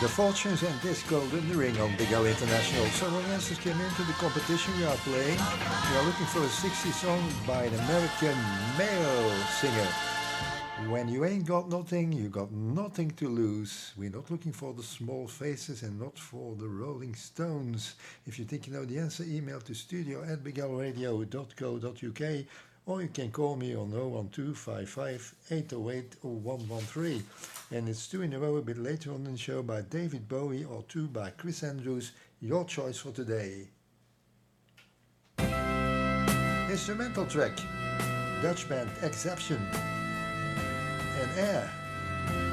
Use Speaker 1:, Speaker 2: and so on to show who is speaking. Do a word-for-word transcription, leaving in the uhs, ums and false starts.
Speaker 1: The Fortunes and Disco in the Ring on Big O International. Several answers came into the competition we are playing. We are looking for a sixties song by an American male singer. When you ain't got nothing, you got nothing to lose. We're not looking for the Small Faces and not for the Rolling Stones. If you think you know the answer, email to studio at big l radio dot co dot u k, or you can call me on zero one two five five eight zero eight zero one one three. And it's two in a row a bit later on in the show by David Bowie or two by Chris Andrews. Your choice for today. Instrumental track, Dutch band Exception and Air.